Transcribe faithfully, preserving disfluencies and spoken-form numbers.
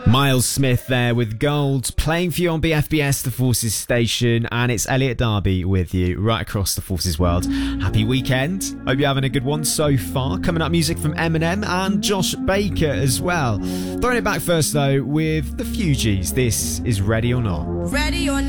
Miles Smith there with Gold, playing for you on B F B S, the Forces station, and it's Elliot Darby with you right across the Forces world. Happy weekend. Hope you're having a good one so far. Coming up, music from Eminem and Josh Baker as well. Throwing it back first though with the Fugees. This is Ready or Not. Ready or not.